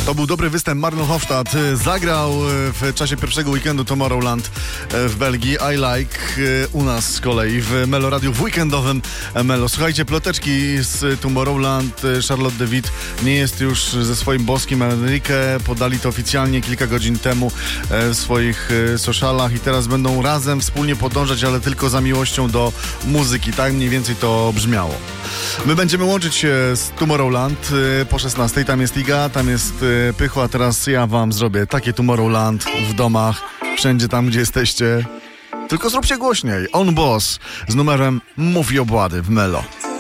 To był dobry występ. Marlon Hofstadt zagrał w czasie pierwszego weekendu Tomorrowland w Belgii. I Like u nas z kolei w Melo Radiu w weekendowym Melo. Słuchajcie, ploteczki z Tomorrowland. Charlotte de Witte nie jest już ze swoim boskim Enrique. Podali to oficjalnie kilka godzin temu w swoich socialach i teraz będą razem wspólnie podążać, ale tylko za miłością do muzyki. Tak mniej więcej to brzmiało. My będziemy łączyć się z Tomorrowland po 16. Tam jest Iga, tam jest Pycho, a teraz ja wam zrobię takie Tomorrowland w domach, wszędzie tam, gdzie jesteście. Tylko zróbcie głośniej. On Boss z numerem Mów i Obłady w Melo.